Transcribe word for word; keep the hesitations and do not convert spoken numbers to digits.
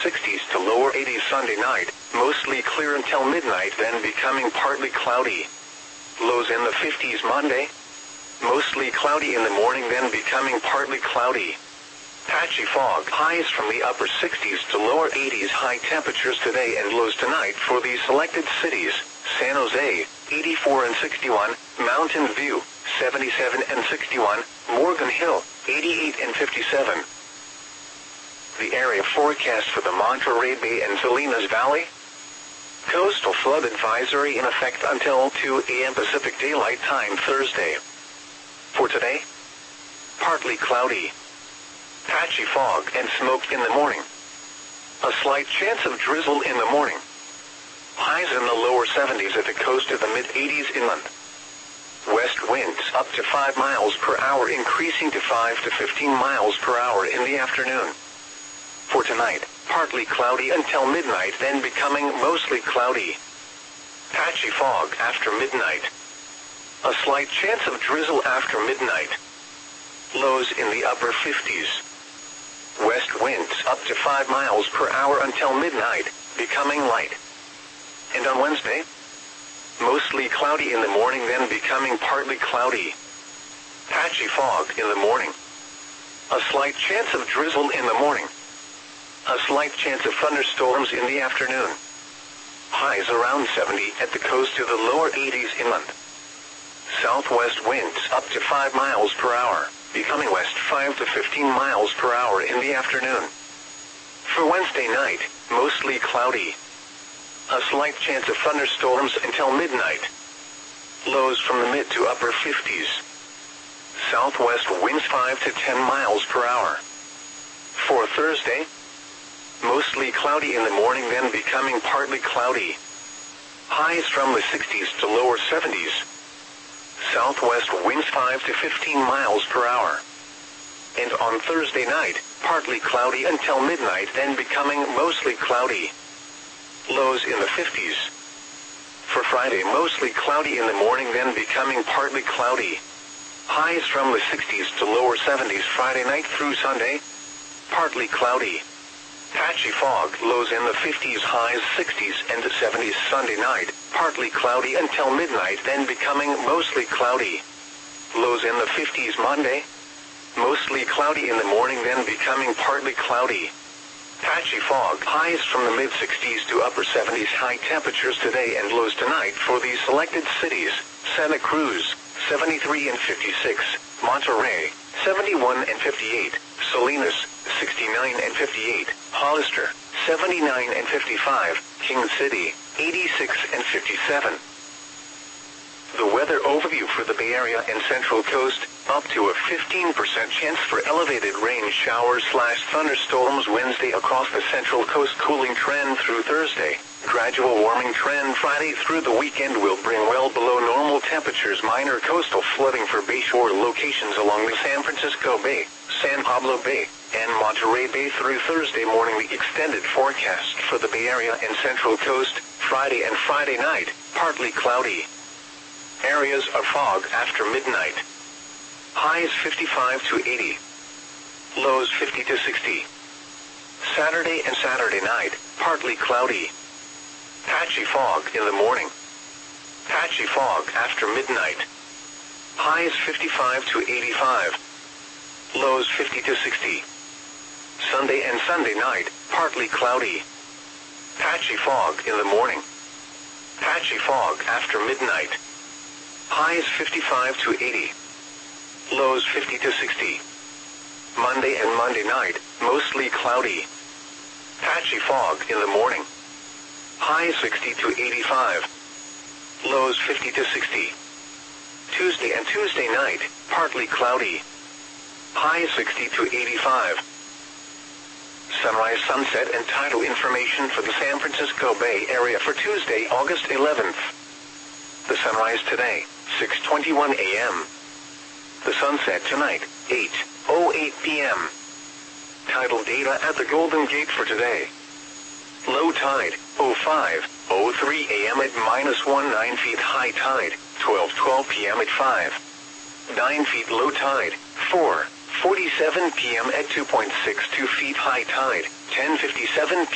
sixties to lower eighties Sunday night, mostly clear until midnight, then becoming partly cloudy. Lows in the fifties Monday. Mostly cloudy in the morning, then becoming partly cloudy. Patchy fog. Highs from the upper sixties to lower eighties. High temperatures today and lows tonight for these selected cities: San Jose, eighty-four and sixty-one, Mountain View, seventy-seven and sixty-one, Morgan Hill, eighty-eight and fifty-seven. The area forecast for the Monterey Bay and Salinas Valley. Coastal flood advisory in effect until two A M Pacific Daylight Time Thursday. For today, partly cloudy. Patchy fog and smoke in the morning. A slight chance of drizzle in the morning. Highs in the lower seventies at the coast to the mid-eighties inland. West winds up to five miles per hour, increasing to five to fifteen miles per hour in the afternoon. For tonight, partly cloudy until midnight, then becoming mostly cloudy. Patchy fog after midnight. A slight chance of drizzle after midnight. Lows in the upper fifties. West winds up to five miles per hour until midnight, becoming light. And on Wednesday, mostly cloudy in the morning, then becoming partly cloudy. Patchy fog in the morning. A slight chance of drizzle in the morning. A slight chance of thunderstorms in the afternoon. Highs around seventy at the coast to the lower eighties inland. Southwest winds up to five miles per hour, becoming west five to fifteen miles per hour in the afternoon. For Wednesday night, mostly cloudy. A slight chance of thunderstorms until midnight. Lows from the mid to upper fifties. Southwest winds five to ten miles per hour. For Thursday, mostly cloudy in the morning, then becoming partly cloudy. Highs from the sixties to lower seventies. Southwest winds five to fifteen miles per hour. And on Thursday night, partly cloudy until midnight, then becoming mostly cloudy. Lows in the fifties. For Friday, mostly cloudy in the morning, then becoming partly cloudy. Highs from the sixties to lower seventies Friday night through Sunday. Partly cloudy. Patchy fog. Lows in the fifties, highs sixties and seventies Sunday night. Partly cloudy until midnight, then becoming mostly cloudy. Lows in the fifties Monday. Mostly cloudy in the morning, then becoming partly cloudy. Patchy fog. Highs from the mid-sixties to upper seventies. High temperatures today and lows tonight for these selected cities: Santa Cruz, seventy-three and fifty-six, Monterey, seventy-one and fifty-eight, Salinas, sixty-nine and fifty-eight, Hollister, seventy-nine and fifty-five, King City, eighty-six and fifty-seven. The weather overview for the Bay Area and Central Coast: up to a fifteen percent chance for elevated rain showers slash thunderstorms Wednesday across the Central Coast. Cooling trend through Thursday. Gradual warming trend Friday through the weekend will bring well below normal temperatures. Minor coastal flooding for bayshore locations along the San Francisco Bay, San Pablo Bay, and Monterey Bay through Thursday morning. The extended forecast for the Bay Area and Central Coast: Friday and Friday night, partly cloudy. Areas of fog after midnight. Highs fifty-five to eighty. Lows fifty to sixty. Saturday and Saturday night, partly cloudy. Patchy fog in the morning. Patchy fog after midnight. Highs fifty-five to eighty-five. Lows fifty to sixty. Sunday and Sunday night, partly cloudy. Patchy fog in the morning. Patchy fog after midnight. Highs fifty-five to eighty. Lows fifty to sixty. Monday and Monday night, mostly cloudy. Patchy fog in the morning. Highs sixty to eighty-five. Lows fifty to sixty. Tuesday and Tuesday night, partly cloudy. Highs sixty to eighty-five. Sunrise, sunset, and tidal information for the San Francisco Bay Area for Tuesday, August eleventh. The sunrise today, six twenty-one a m The sunset tonight, eight oh eight p m Tidal data at the Golden Gate for today. Low tide, oh five oh three a m at minus nineteen feet. High tide, twelve twelve p m at five nine feet. Low tide, four forty-seven p m at two point six two feet. High tide, ten fifty-seven p m